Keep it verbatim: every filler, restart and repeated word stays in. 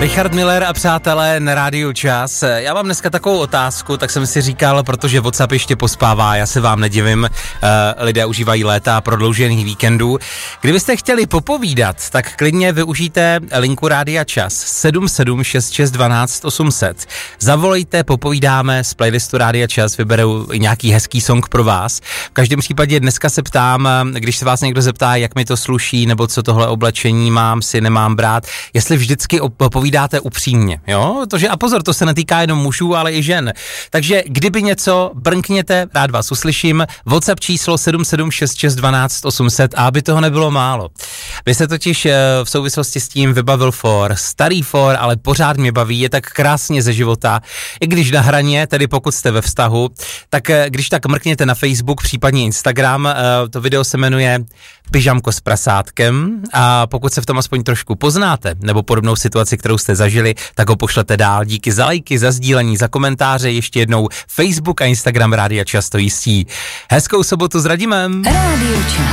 Richard Miller a přátelé na Rádiu Čas. Já mám dneska takovou otázku, tak jsem si říkal, protože WhatsApp ještě pospává, já se vám nedivím, uh, lidé užívají léta a prodloužených víkendů. Kdybyste chtěli popovídat, tak klidně využijte linku Rádia Čas sedm sedm šest šest jedna dva osm set. Zavolejte, popovídáme, z playlistu Rádia Čas vyberou nějaký hezký song pro vás. V každém případě dneska se ptám, když se vás někdo zeptá, jak mi to sluší, nebo co tohle oblečení mám si, nemám brát, jestli vždycky povídáte upřímně, jo? Tože a pozor, to se netýká jenom mužů, ale i žen. Takže kdyby něco, brnkněte, rád vás uslyším. WhatsApp číslo sedm sedm šest šest jedna dva osm set a aby toho nebylo málo. Vy se totiž v souvislosti s tím vybavil for, starý for, ale pořád mě baví, je tak krásně ze života. I když na hraně, tedy pokud jste ve vztahu, tak když tak mrkněte na Facebook, případně Instagram, to video se jmenuje Pyžamko s prasátkem a pokud se v tom aspoň trošku poznáte, nebo podobnou situaci, kterou jste zažili, tak ho pošlete dál. Díky za lajky, za sdílení, za komentáře, ještě jednou Facebook a Instagram Rádia Čas to jistí. Hezkou sobotu s Radimem. Rádio Čas.